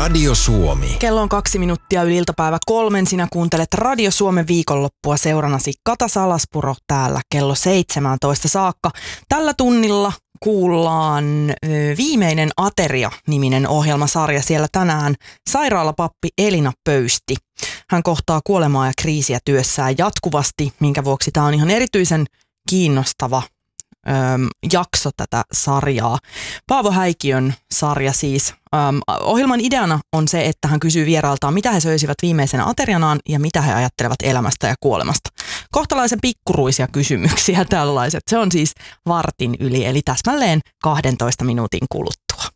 Radio Suomi. Kello on 2 minuuttia yli iltapäivä 3. Sinä kuuntelet Radio Suomen viikonloppua seuranasi Kata Salaspuro täällä kello 17 saakka. Tällä tunnilla kuullaan Viimeinen ateria-niminen ohjelmasarja. Siellä tänään sairaalapappi Elina Pöysti. Hän kohtaa kuolemaa ja kriisiä työssään jatkuvasti, minkä vuoksi tämä on ihan erityisen kiinnostava jakso tätä sarjaa. Paavo Häikiön sarja siis. Ohjelman ideana on se, että hän kysyy vierailtaan, mitä he söisivät viimeisenä aterianaan ja mitä he ajattelevat elämästä ja kuolemasta. Kohtalaisen pikkuruisia kysymyksiä tällaiset. Se on siis vartin yli, eli täsmälleen 12 minuutin kuluttua.